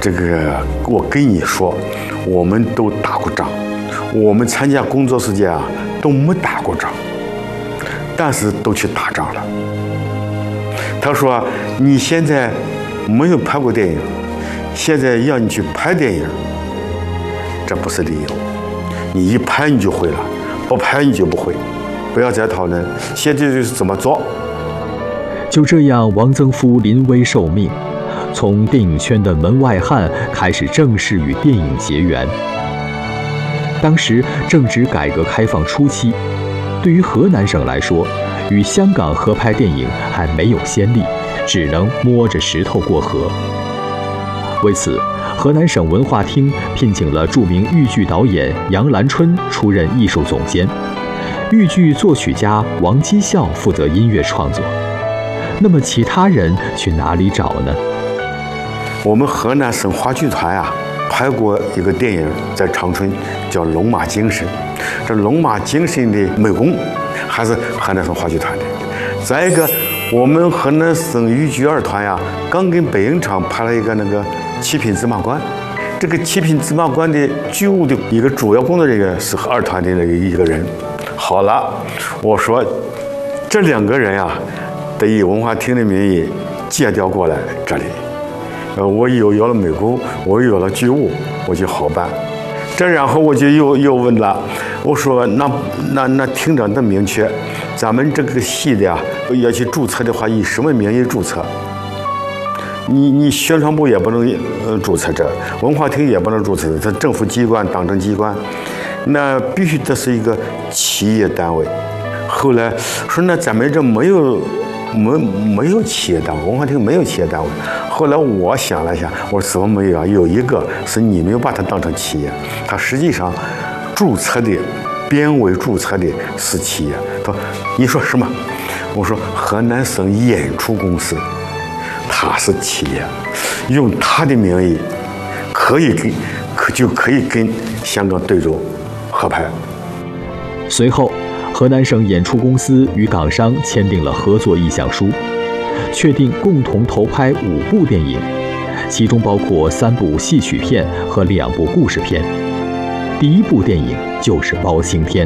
我跟你说，我们都打过仗，我们参加工作时间啊都没打过仗，但是都去打仗了。他说你现在没有拍过电影，现在要你去拍电影，这不是理由。你一拍你就会了，不拍你就不会。不要再讨论，现在就是怎么做。 就这样，王曾夫临危受命，从电影圈的门外汉开始正式与电影结缘。当时正值改革开放初期，对于河南省来说，与香港合拍电影还没有先例，只能摸着石头过河。为此，河南省文化厅聘请了著名豫剧导演杨兰春出任艺术总监，豫剧作曲家王基孝负责音乐创作。那么其他人去哪里找呢？ 我们河南省话剧团啊，拍过一个电影，在长春叫《龙马精神》。这《龙马精神》的美工还是河南省话剧团的。再一个，我们河南省豫剧二团呀，刚跟北影厂拍了一个七品芝麻官。这个七品芝麻官的剧务的一个主要工作人员是二团的一个人。好了，我说这两个人呀，得以文化厅的名义借调过来这里。我有了美工，我有了剧务，我就好办。这然后我就又问了，我说那厅长的明确，咱们这个戏的要去注册的话，以什么名义注册？你宣传部也不能注册这，文化厅也不能注册，这政府机关、党政机关，那必须这是一个企业单位。后来说那咱们这没有企业单位，文化厅没有企业单位。后来我想了一下，我说怎么没有啊？有一个是你没有把它当成企业，它实际上注册的编委注册的是企业。他说你说什么？我说河南省演出公司，它是企业，用它的名义可以跟香港对州合拍。 随后，河南省演出公司与港商签订了合作意向书，确定共同投拍5部电影，其中包括3部戏曲片和2部故事片。第1部电影就是《包青天》。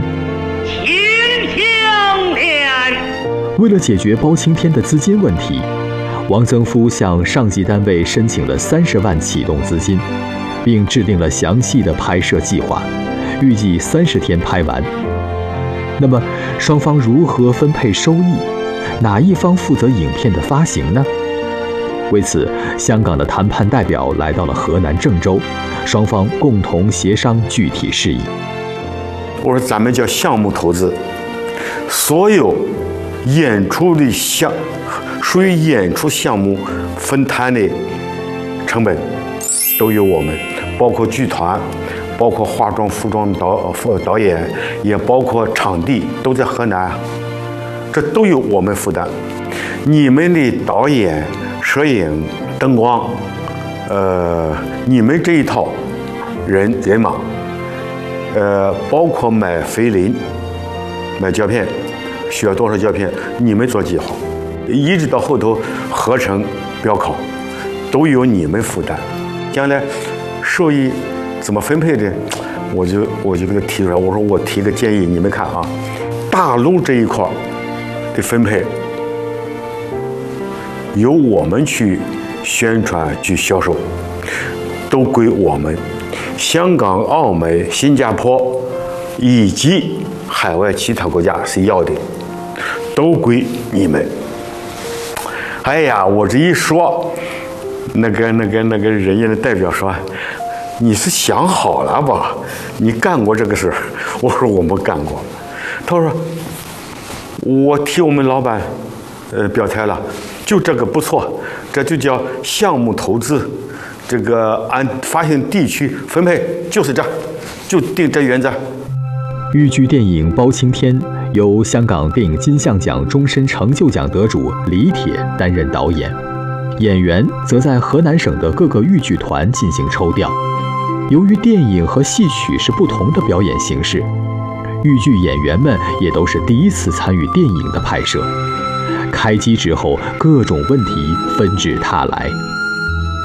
为了解决包青天的资金问题，王曾夫向上级单位申请了30万启动资金，并制定了详细的拍摄计划，预计30天拍完。那么双方如何分配收益？哪一方负责影片的发行呢？为此，香港的谈判代表来到了河南郑州，双方共同协商具体事宜。 我说咱们叫项目投资，所有演出的属于演出项目分摊的成本都由我们，包括剧团，包括化妆、服装导演，也包括场地，都在河南，这都由我们负担。你们的导演、摄影、灯光，你们这一套人马，包括买菲林、买胶片，需要多少胶片，你们做计划，一直到后头合成、标考，都由你们负担。将来收益怎么分配的，我就给他提出来。我说我提个建议，你们看啊，大陆这一块的分配由我们去宣传、去销售，都归我们。香港、澳门、新加坡以及海外其他国家谁要的，都归你们。哎呀，我这一说，那个人家的代表说，你是想好了吧？你干过这个事儿？我说我没干过。他说我替我们老板表态了，就这个不错，这就叫项目投资，这个按发行地区分配就是这，就定这原则。 豫剧电影《包青天》由香港电影金像奖终身成就奖得主李铁担任导演，演员则在河南省的各个豫剧团进行抽调。由于电影和戏曲是不同的表演形式，豫剧演员们也都是第一次参与电影的拍摄。开机之后，各种问题纷至沓来。